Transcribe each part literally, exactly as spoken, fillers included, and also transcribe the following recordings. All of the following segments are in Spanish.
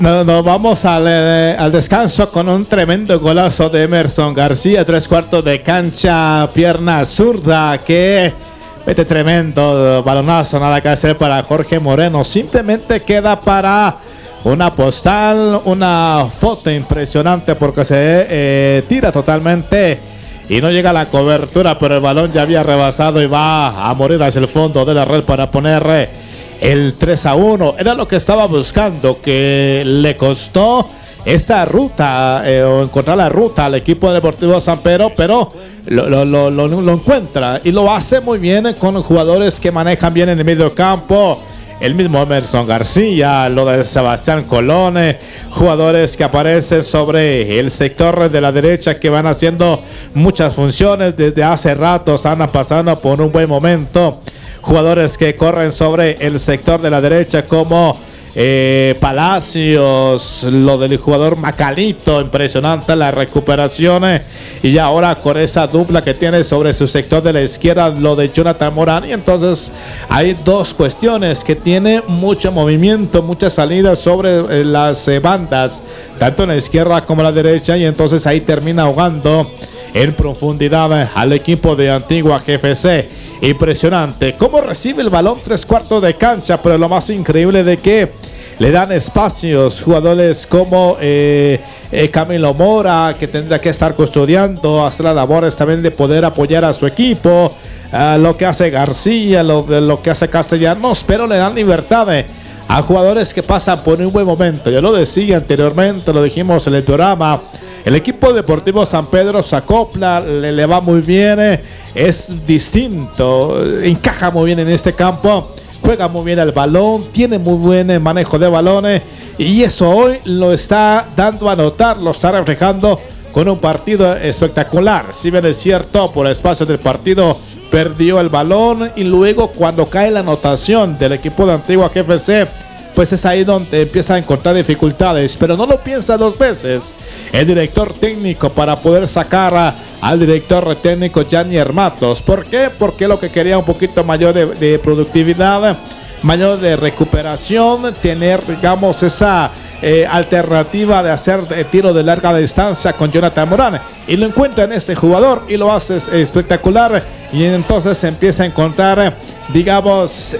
Nos, nos vamos al, eh, al descanso con un tremendo golazo de Emerson García, tres cuartos de cancha, pierna zurda, que mete tremendo balonazo, nada que hacer para Jorge Moreno, simplemente queda para una postal, una foto impresionante porque se eh, tira totalmente y no llega a la cobertura, pero el balón ya había rebasado y va a morir hacia el fondo de la red para poner eh, el tres a uno. Era lo que estaba buscando, que le costó esa ruta eh, o encontrar la ruta al equipo de Deportivo San Pedro, pero lo, lo, lo, lo, lo encuentra y lo hace muy bien con jugadores que manejan bien en el medio campo. El mismo Emerson García, lo de Sebastián Colón, jugadores que aparecen sobre el sector de la derecha que van haciendo muchas funciones desde hace rato, están pasando por un buen momento. Jugadores que corren sobre el sector de la derecha como eh, Palacios, lo del jugador Macalito, impresionante las recuperaciones. Y ahora con esa dupla que tiene sobre su sector de la izquierda, lo de Jonathan Morán. Y entonces hay dos cuestiones, que tiene mucho movimiento, muchas salidas sobre eh, las eh, bandas, tanto en la izquierda como en la derecha. Y entonces ahí termina ahogando en profundidad al equipo de Antigua G F C. Impresionante cómo recibe el balón tres cuartos de cancha, pero lo más increíble de que le dan espacios jugadores como eh, eh, Camilo Mora, que tendrá que estar custodiando, hacer las labores también de poder apoyar a su equipo, uh, lo que hace García, lo, de, lo que hace Castellanos, pero le dan libertad eh, a jugadores que pasan por un buen momento. Yo lo decía anteriormente, lo dijimos en el programa, el equipo Deportivo San Pedro se acopla, le, le va muy bien, eh, es distinto, encaja muy bien en este campo, juega muy bien el balón, tiene muy buen manejo de balones y eso hoy lo está dando a notar, lo está reflejando con un partido espectacular. Si bien es cierto, por el espacio del partido perdió el balón y luego cuando cae la anotación del equipo de Antigua G F C, pues es ahí donde empieza a encontrar dificultades, pero no lo piensa dos veces el director técnico para poder sacar a, al director técnico Janier Matos. ¿Por qué? Porque lo que quería un poquito mayor de, de productividad, mayor de recuperación, tener, digamos, esa eh, alternativa de hacer eh, tiro de larga distancia con Jonathan Morán, y lo encuentra en este jugador y lo hace espectacular, y entonces se empieza a encontrar, digamos,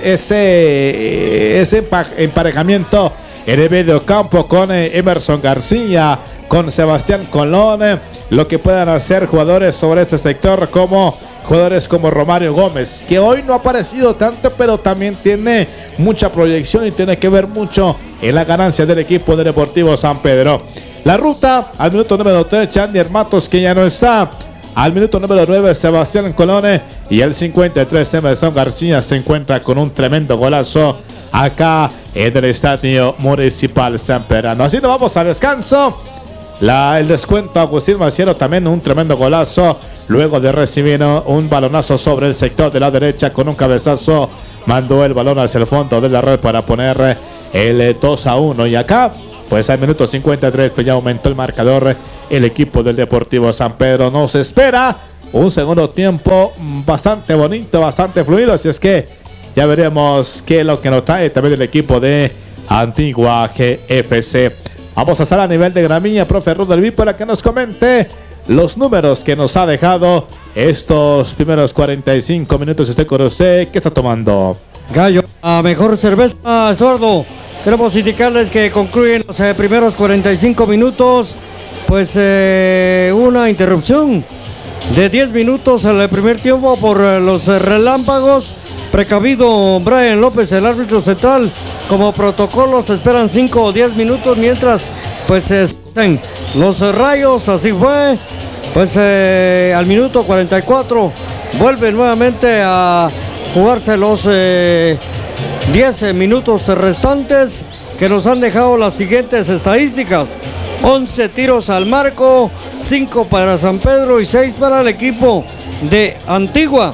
ese, ese emparejamiento en el medio campo con Emerson García, con Sebastián Colón, lo que puedan hacer jugadores sobre este sector como jugadores como Romario Gómez, que hoy no ha aparecido tanto, pero también tiene mucha proyección y tiene que ver mucho en la ganancia del equipo de Deportivo San Pedro. La ruta al minuto número tres, Janier Matos, que ya no está. Al minuto número nueve, Sebastián Colón, y el cincuenta y tres, Emerson García se encuentra con un tremendo golazo acá en el Estadio Municipal San Pedrano. Así nos vamos al descanso. La, el descuento, Agustín Maciero, también un tremendo golazo, luego de recibir un balonazo sobre el sector de la derecha con un cabezazo, mandó el balón hacia el fondo de la red para poner el dos a uno. Y acá, pues al minuto cincuenta y tres, pues ya aumentó el marcador. El equipo del Deportivo San Pedro nos espera un segundo tiempo bastante bonito, bastante fluido, así es que ya veremos qué es lo que nos trae también el equipo de Antigua G F C. Vamos a estar a nivel de gramilla, profe Rudelví, para que nos comente los números que nos ha dejado estos primeros cuarenta y cinco minutos. Estoy con usted. ¿Qué está tomando? Gallo, a mejor cerveza, Estuardo. Queremos indicarles que concluyen los eh, primeros cuarenta y cinco minutos. Pues eh, una interrupción de diez minutos al primer tiempo por eh, los eh, relámpagos. Precavido Brian López, el árbitro central. Como protocolo se esperan cinco o diez minutos mientras pues estén los rayos. Así fue. Pues eh, al minuto cuarenta y cuatro vuelve nuevamente a jugarse los eh, diez minutos restantes, que nos han dejado las siguientes estadísticas: once tiros al marco, cinco para San Pedro y seis para el equipo de Antigua.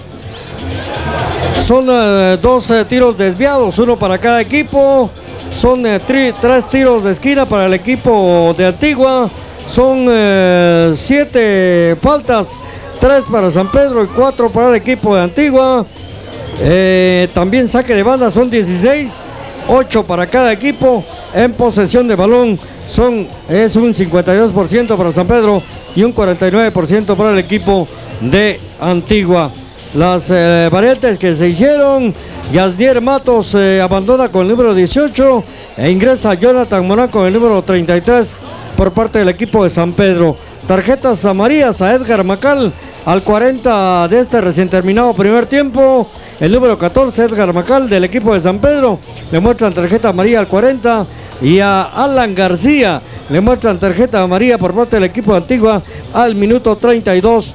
Son eh, dos eh, tiros desviados, uno para cada equipo. Son eh, tri, tres tiros de esquina para el equipo de Antigua. Son eh, siete faltas, tres para San Pedro y cuatro para el equipo de Antigua. Eh, también saque de banda son dieciséis. ocho para cada equipo. En posesión de balón son, es un cincuenta y dos por ciento para San Pedro y un cuarenta y nueve por ciento para el equipo de Antigua. Las eh, variantes que se hicieron: Yasnier Matos eh, abandona con el número dieciocho e ingresa Jonathan Morán con el número treinta y tres por parte del equipo de San Pedro. Tarjetas amarillas a Edgar Macal al cuarenta de este recién terminado primer tiempo. El número catorce, Edgar Macal, del equipo de San Pedro, le muestran tarjeta amarilla al cuarenta. Y a Alan García le muestran tarjeta amarilla por parte del equipo de Antigua al minuto treinta y dos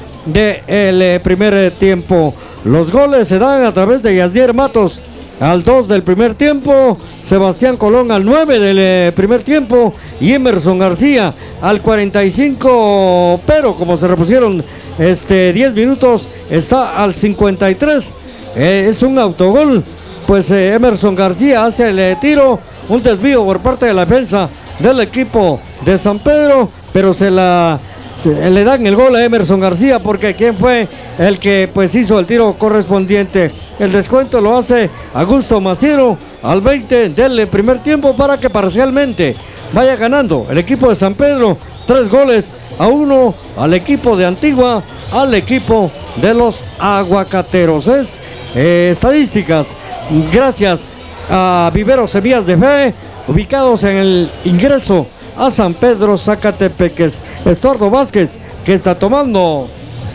del primer tiempo. Los goles se dan a través de Yasnier Matos al dos del primer tiempo, Sebastián Colón al nueve del primer tiempo y Emerson García al cuarenta y cinco, pero como se repusieron este diez minutos, está al cincuenta y tres. Eh, es un autogol, pues eh, Emerson García hace el eh, tiro, un desvío por parte de la defensa del equipo de San Pedro, pero se la se, le dan el gol a Emerson García porque quien fue el que pues hizo el tiro correspondiente. El descuento lo hace Augusto Maciero al veinte del primer tiempo para que parcialmente vaya ganando el equipo de San Pedro tres goles a uno al equipo de Antigua, al equipo de los aguacateros. Es eh, estadísticas gracias a Vivero Semillas de Fe, ubicados en el ingreso a San Pedro Zacatepeques. Estuardo Vázquez, que está tomando.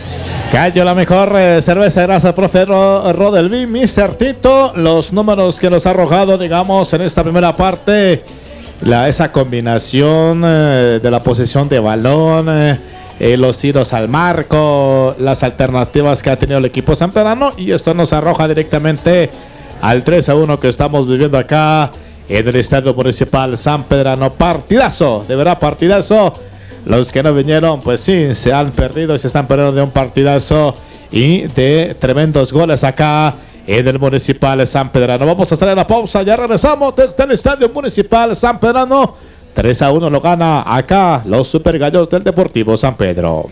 Cayó la mejor eh, cerveza, gracias profe Ro Rodelvi, mister Tito. Los números que nos ha arrojado, digamos, en esta primera parte, la, esa combinación eh, de la posesión de balón, eh, eh, los tiros al marco, las alternativas que ha tenido el equipo sanpedrano, y esto nos arroja directamente al tres a uno que estamos viviendo acá en el Estadio Municipal Sanpedrano. Partidazo, de verdad partidazo. Los que no vinieron, pues sí, se han perdido y se están perdiendo de un partidazo y de tremendos goles acá en el Municipal Sanpedrano. Vamos a estar en la pausa, ya regresamos desde el Estadio Municipal Sanpedrano. tres a uno lo gana acá los Super Gallos del Deportivo San Pedro.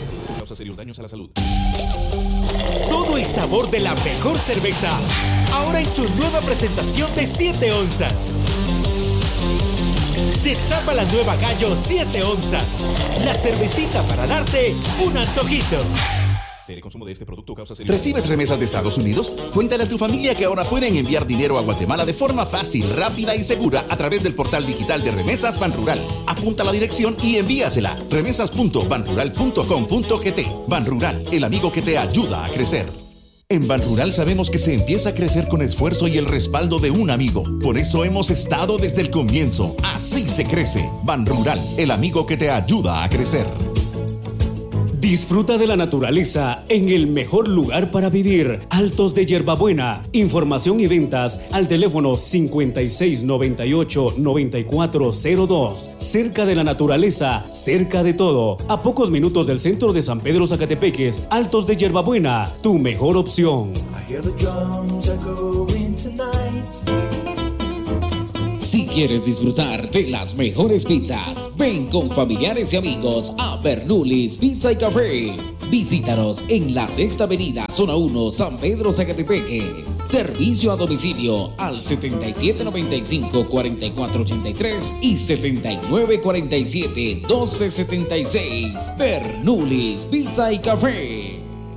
Todo el sabor de la mejor cerveza, ahora en su nueva presentación de siete onzas. Destapa la nueva Gallo siete onzas, la cervecita para darte un antojito. El consumo de este producto causa serios... ¿Recibes remesas de Estados Unidos? Cuéntale a tu familia que ahora pueden enviar dinero a Guatemala de forma fácil, rápida y segura a través del portal digital de Remesas Banrural. Apunta la dirección y envíasela. remesas punto banrural punto com punto gt. Banrural, el amigo que te ayuda a crecer. En Banrural sabemos que se empieza a crecer con esfuerzo y el respaldo de un amigo. Por eso hemos estado desde el comienzo. Así se crece. Banrural, el amigo que te ayuda a crecer. Disfruta de la naturaleza en el mejor lugar para vivir. Altos de Yerbabuena. Información y ventas al teléfono cincuenta y seis noventa y ocho noventa y cuatro cero dos. Cerca de la naturaleza, cerca de todo. A pocos minutos del centro de San Pedro Zacatepeques. Altos de Yerbabuena, tu mejor opción. Si quieres disfrutar de las mejores pizzas, ven con familiares y amigos a Bernulis Pizza y Café. Visítanos en la Sexta Avenida, Zona uno, San Pedro Zacatepeques. Servicio a domicilio al setenta y siete noventa y cinco cuarenta y cuatro ochenta y tres y setenta y nueve cuarenta y siete doce setenta y seis. Bernulis Pizza y Café.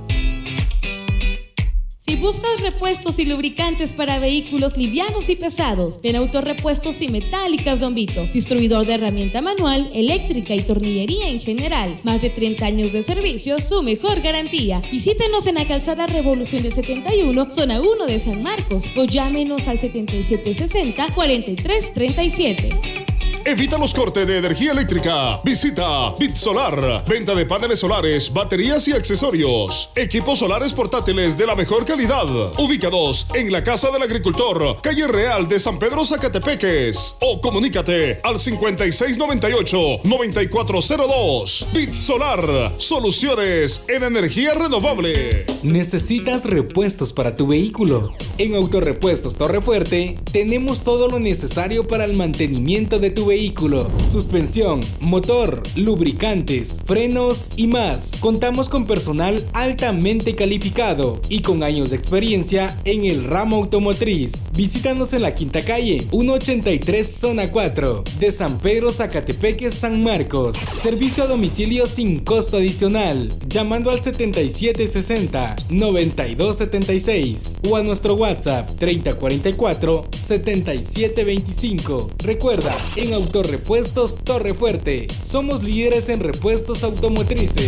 Si buscas repuestos y lubricantes para vehículos livianos y pesados, ven Autorepuestos y Metálicas Don Vito, distribuidor de herramienta manual, eléctrica y tornillería en general. Más de treinta años de servicio, su mejor garantía. Visítenos en la calzada Revolución del setenta y uno, zona uno de San Marcos, o llámenos al setenta y siete sesenta cuarenta y tres treinta y siete. Evita los cortes de energía eléctrica. Visita Bit Solar. Venta de paneles solares, baterías y accesorios. Equipos solares portátiles de la mejor calidad. Ubicados en la Casa del Agricultor, calle Real de San Pedro Zacatepeques. O comunícate al cincuenta y seis noventa y ocho noventa y cuatro cero dos. Bit Solar. Soluciones en energía renovable. ¿Necesitas repuestos para tu vehículo? En Autorepuestos Torrefuerte tenemos todo lo necesario para el mantenimiento de tu vehículo. vehículo: suspensión, motor, lubricantes, frenos y más. Contamos con personal altamente calificado y con años de experiencia en el ramo automotriz. Visítanos en la Quinta Calle, ciento ochenta y tres, zona cuatro, de San Pedro Zacatepeque, San Marcos. Servicio a domicilio sin costo adicional, llamando al setenta y siete sesenta, noventa y dos setenta y seis o a nuestro WhatsApp treinta cuarenta y cuatro, setenta y siete veinticinco. Recuerda, en Autorepuestos Torre Fuerte, somos líderes en repuestos automotrices.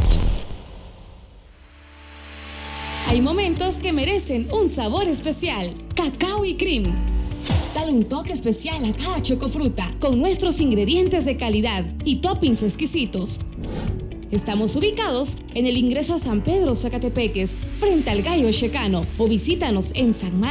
Hay momentos que merecen un sabor especial. Cacao y Cream. Dale un toque especial a cada chocofruta con nuestros ingredientes de calidad y toppings exquisitos. Estamos ubicados en el ingreso a San Pedro Zacatepeques, frente al Gallo Checano, o visítanos en San Marcos.